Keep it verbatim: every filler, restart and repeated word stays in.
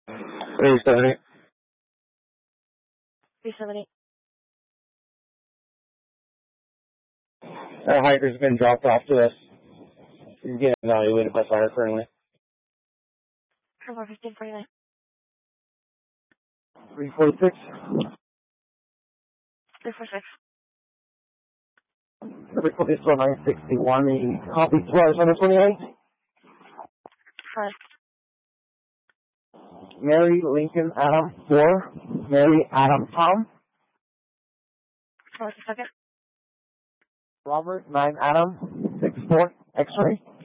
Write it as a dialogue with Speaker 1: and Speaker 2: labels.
Speaker 1: three seventy.
Speaker 2: three seventy.
Speaker 1: That hiker's been dropped off to us. He's getting evaluated by fire currently.
Speaker 2: four fifteen forty-nine.
Speaker 1: three forty-six.
Speaker 2: three forty-six.
Speaker 1: three forty-six, nine sixty-one. He copied twice on the twenty-ninth.
Speaker 2: Five.
Speaker 1: Mary Lincoln Adam four. Mary Adam Tom.
Speaker 2: Four second.
Speaker 1: Robert nine Adam six four. X-ray.